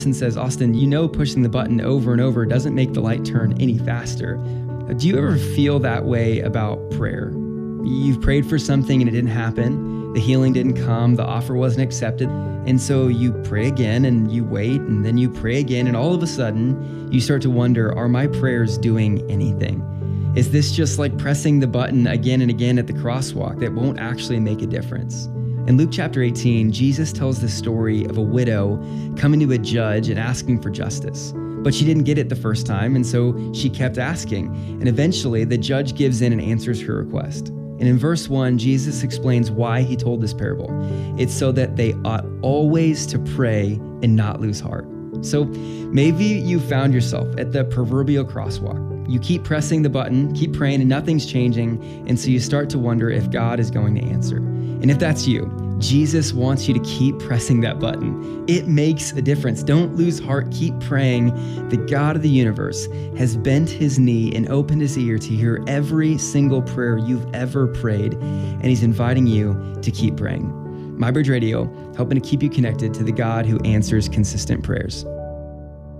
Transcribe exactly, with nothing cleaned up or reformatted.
And says, Austin, you know pushing the button over and over doesn't make the light turn any faster. Do you ever feel that way about prayer? You've prayed for something and it didn't happen. The healing didn't come. The offer wasn't accepted. And so you pray again and you wait and then you pray again. And all of a sudden you start to wonder, are my prayers doing anything? Is this just like pressing the button again and again at the crosswalk that won't actually make a difference? In Luke chapter eighteen, Jesus tells the story of a widow coming to a judge and asking for justice. But she didn't get it the first time, and so she kept asking. And eventually, the judge gives in and answers her request. And in verse one, Jesus explains why he told this parable. It's so that they ought always to pray and not lose heart. So maybe you found yourself at the proverbial crosswalk. You keep pressing the button, keep praying, and nothing's changing. And so you start to wonder if God is going to answer. And if that's you, Jesus wants you to keep pressing that button. It makes a difference. Don't lose heart. Keep praying. The God of the universe has bent his knee and opened his ear to hear every single prayer you've ever prayed, and he's inviting you to keep praying. MyBridge Radio, helping to keep you connected to the God who answers consistent prayers.